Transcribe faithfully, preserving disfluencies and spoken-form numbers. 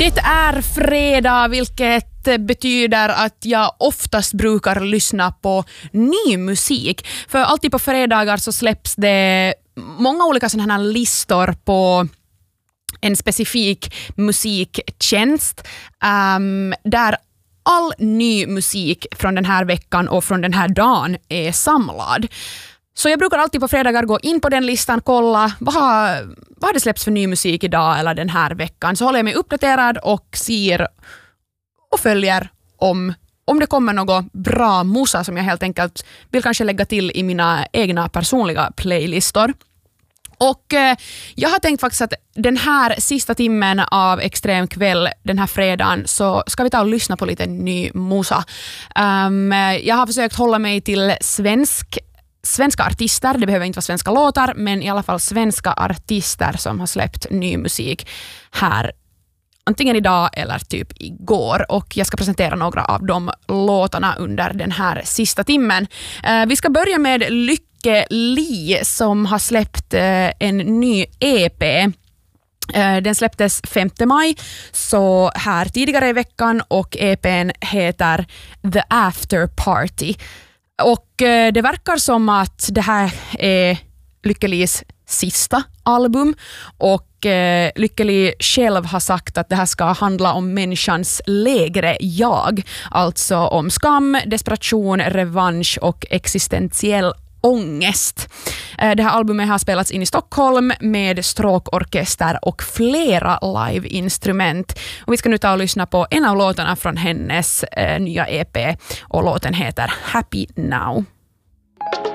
Det är fredag, vilket betyder att jag oftast brukar lyssna på ny musik. För alltid på fredagar så släpps det många olika sådana här listor på en specifik musiktjänst um, där all ny musik från den här veckan och från den här dagen är samlad. Så jag brukar alltid på fredagar gå in på den listan, kolla vad har, vad har det släppts för ny musik idag eller den här veckan. Så håller jag mig uppdaterad och ser och följer om, om det kommer något bra musa som jag helt enkelt vill kanske lägga till i mina egna personliga playlistor. Och eh, jag har tänkt faktiskt att den här sista timmen av Extrem kväll, den här fredagen, så ska vi ta och lyssna på lite ny musa. Um, jag har försökt hålla mig till svensk Svenska artister, det behöver inte vara svenska låtar, men i alla fall svenska artister som har släppt ny musik här antingen idag eller typ igår, och jag ska presentera några av de låtarna under den här sista timmen. Uh, vi ska börja med Lykke Li som har släppt uh, en ny E P. Uh, den släpptes femte maj, så här tidigare i veckan, och E P:n heter The After Party. Och eh, det verkar som att det här är Lykke Lis sista album, och eh, Lykke Li själv har sagt att det här ska handla om människans lägre jag, alltså om skam, desperation, revansch och existentiell ångest. Eh, det här albumet har spelats in i Stockholm med stråkorkester och flera live-instrument. Och vi ska nu ta och lyssna på en av låtarna från hennes eh, nya E P, och låten heter Happy Now.